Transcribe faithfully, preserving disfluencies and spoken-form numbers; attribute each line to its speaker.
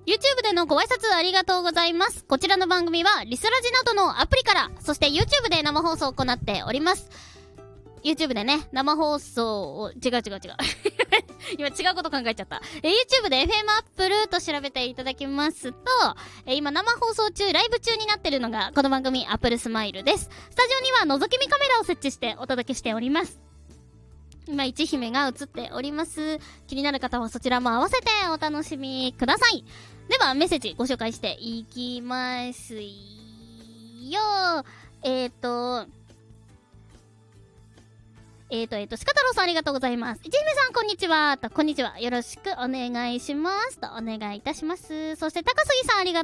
Speaker 1: YouTube でのご挨拶ありがとうございます。こちらの番組はリスラジなどのアプリから、そして YouTube で生放送を行っております。YouTube でね、生放送を、違う違う違う。今違うこと考えちゃった。えー、YouTube で エフエム アップルと調べていただきますと、えー、今生放送中、ライブ中になってるのが、この番組アップルスマイルです。スタジオには覗き見カメラを設置してお届けしております。今、一姫が映っております。気になる方はそちらも合わせてお楽しみください。では、メッセージご紹介していきますよ。えーと、えーと、えーと、しかたろうさんありがとうございます。いちひめさんこんにちは。と、こんにちは。よろしくお願いします。と、お願いいたします。そして、高杉さんありがとう